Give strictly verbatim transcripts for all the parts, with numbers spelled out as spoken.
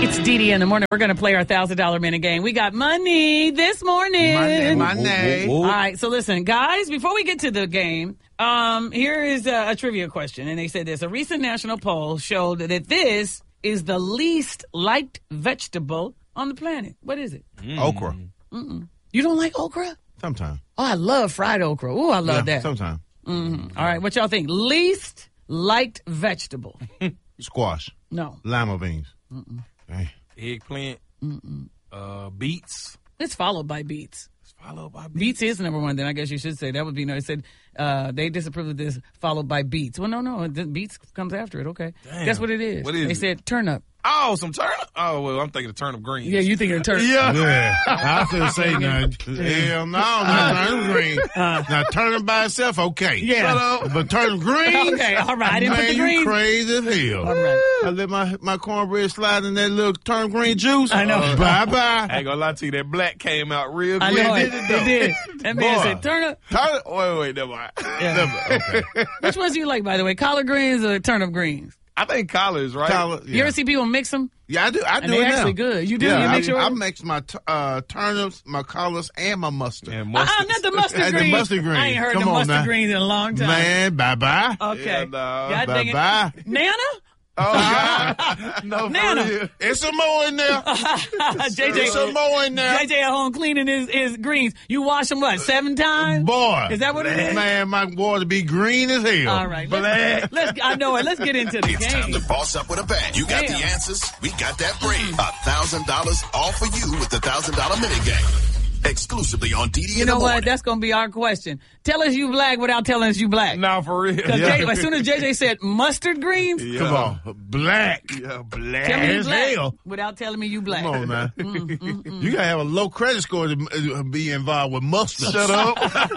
It's Dee Dee in the morning. We're going to play our one thousand dollars minute game. We got money this morning. Money, money. All right, so listen, guys, before we get to the game, um, here is a, a trivia question. And they said this. A recent national poll showed that this is the least liked vegetable on the planet. What is it? Mm. Okra. Mm-mm. You don't like okra? Sometimes. Oh, I love fried okra. Oh, I love yeah, that. Sometimes. Mm-hmm. All right, what y'all think? Least liked vegetable. Squash. No. Lima beans. Mm-mm. Dang. Eggplant. Mm-mm. Uh, beets. It's followed by beets. It's followed by beets. Beets is number one. Then I guess you should say that would be no. It said uh, they disapprove of this, followed by beets. Well, no, no, the beets comes after it. Okay, Damn. Guess what it is? What is they it? said turnip. Oh, some turnip. Oh, well, I'm thinking of turnip greens. Yeah, you think of turnip? Yeah. Yeah. I was going to say nothing. Hell no, not turnip green. Uh, now, turnip by itself, okay. Yeah. Shut up. But turnip green? Okay, all right. I didn't man, put the you green. crazy as hell. All right. I let my, my cornbread slide in that little turnip green juice. I know. Uh, bye-bye. I ain't gonna lie to you, that black came out real quick. I know it. did it, though. It did. That man Boy. said turnip. Turnip. Wait, wait, never mind. Yeah. Okay. Which ones do you like, by the way? Collard greens or turnip greens? I think collards, right? Collard, yeah. You ever see people mix them? Yeah, I do. I do And it they're now. actually good. You do? Yeah, You mix I, yours? I mix my t- uh, turnips, my collards, and my mustard. And Uh-uh, mustard. not the mustard And the greens. mustard greens. I ain't heard Come the on mustard now. greens in a long time. Man, bye-bye. Okay. Yeah, no. God dang it. Bye-bye. Nana? Oh, God. No, for Nana. real. It's some more in there. J J, There's some more in there. J J at home cleaning his, his greens. You wash them, what, seven times? Boy. Is that what it is? Man, my water be green as hell. All right. Let's, let's, I know it. Let's get into the It's time game. to boss up with a bang. You got Damn. the answers. We got that brain. A thousand dollars all for you with the thousand dollar minute game. Exclusively on D D You in know the what? morning. That's going to be our question. Tell us you black without telling us you black. Nah, for real. Because Yeah. as soon as J J said mustard greens, Yeah. Come on. Black. Yeah, black. tell me you as black hell. without telling me you black. Come on, man. You got to have a low credit score to uh, be involved with mustard. Shut up.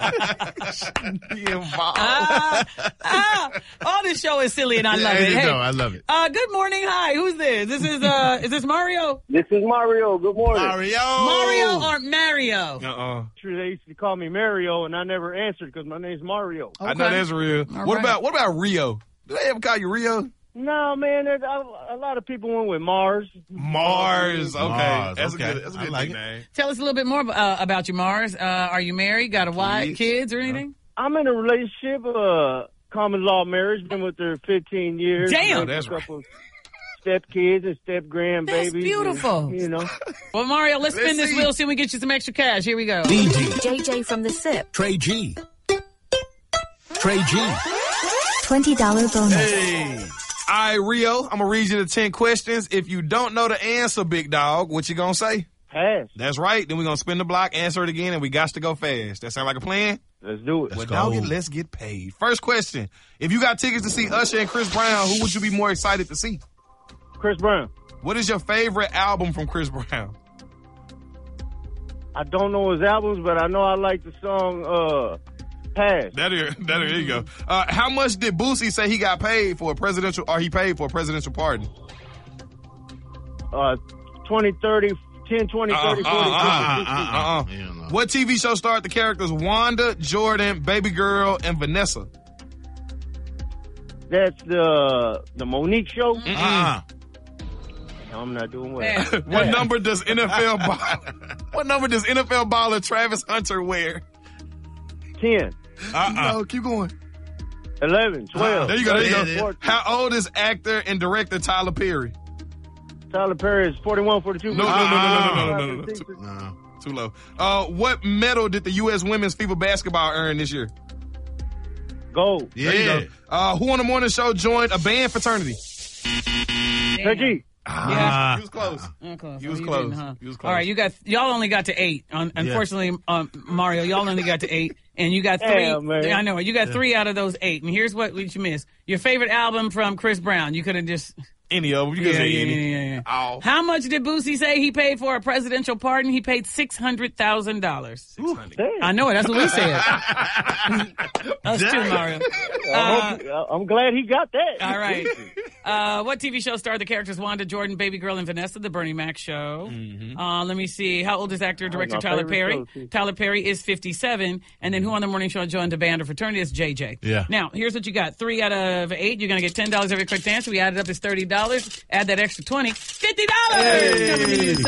Be involved. Ah, ah, all this show is silly and I love Yeah, it. you Hey, know, I love it. uh, good morning. Hi, who's this? This is uh, is this Mario? This is Mario. Good morning. Mario. Mario or Mario? Uh-uh. They used to call me Mario, and I never answered because my name's Mario. I know Okay. that's real. All what right. about what about Rio? Do they ever call you Rio? No, man, there's a, a lot of people went with Mars. Mars. Okay. Mars, That's okay. a good, that's a I good like it. nickname. Tell us a little bit more uh, about you, Mars. Uh, are you married? Got a wife, Kids. kids, or anything? I'm in a relationship, uh, common law marriage. Been with her fifteen years. Damn. Raised That's a couple step kids and step grandbabies. That's beautiful. and, you know, Well, Mario, let's spin Let's this see. wheel, see if we get you some extra cash. Here we go. D G, J J from the SIP. Trey G, Trey G. twenty dollars bonus. Hey. All right, Rio, I'm going to read you the ten questions. If you don't know the answer, big dog, what you going to say? pass. That's right. Then we're going to spin the block, answer it again, and we got to go fast. That sound like a plan? Let's do it. Well, go. dog, it, let's get paid. First question. If you got tickets to see Usher and Chris Brown, who would you be more excited to see? Chris Brown. What is your favorite album from Chris Brown? I don't know his albums, but I know I like the song uh, Pass. That here, that here, you go. Uh, how much did Boosie say he got paid for a presidential, or he paid for a presidential pardon? Uh, twenty, thirty, ten, twenty, Uh, thirty, uh, forty, uh, fifty, sixty. Uh-uh. Hell no. What T V show starred the characters Wanda, Jordan, Baby Girl, and Vanessa? That's the the Monique show. Uh-uh. I'm not doing well. Man. What number does N F L ball, What number does N F L baller Travis Hunter wear? ten, Uh-uh. No, keep going. eleven, twelve. There you go. There you Yeah, go. yeah. fourteen. How old is actor and director Tyler Perry? Tyler Perry is forty-one, forty-two. No, no, no, no, no, no, no, no, no. Too, No. too low. Uh, what medal did the U S women's FIBA basketball earn this year? Gold. Yeah. There you go. Uh, who on the morning show joined a band fraternity? Reggie. Yeah. You was close. Uh, close. You was Oh, close. didn't, huh? You was close. All right, you got y'all only got to eight. Un- unfortunately, um, Mario, y'all only got to eight, and you got three. Damn, man. I know it. You got three out of those eight. And here's what you missed: your favorite album from Chris Brown. You could have just Any of them. You yeah, can say yeah, any. yeah, yeah, yeah. Oh. How much did Boosie say he paid for a presidential pardon? He paid six hundred thousand dollars. Damn. I know it. That's what we said. Us too, Mario. I hope- I'm glad he got that. All right. Uh, what T V show starred the characters Wanda, Jordan, Baby Girl, and Vanessa? The Bernie Mac Show. Uh, let me see. How old is actor director my Tyler favorite Perry? show, too. Tyler Perry is fifty-seven. And then who on the morning show joined the band or fraternity is J J. Yeah. Now, here's what you got. Three out of eight. You're going to get ten dollars every quick answer. We added up is thirty dollars. dollars. Add that extra twenty, fifty dollars. Hey.